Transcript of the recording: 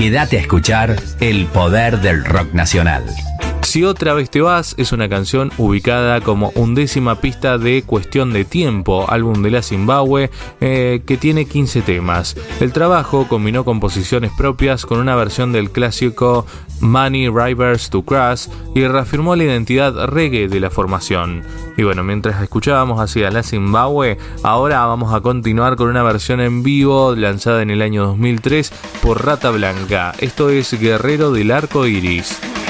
Quédate a escuchar el poder del rock nacional. Si otra vez te vas es una canción ubicada como 11ª pista de Cuestión de Tiempo, álbum de la Zimbabue, que tiene 15 temas. El trabajo combinó composiciones propias con una versión del clásico Money Rivers to Crash y reafirmó la identidad reggae de la formación. Y bueno, mientras escuchábamos así a la Zimbabue, ahora vamos a continuar con una versión en vivo lanzada en el año 2003 por Rata Blanca. Esto es Guerrero del Arco Iris.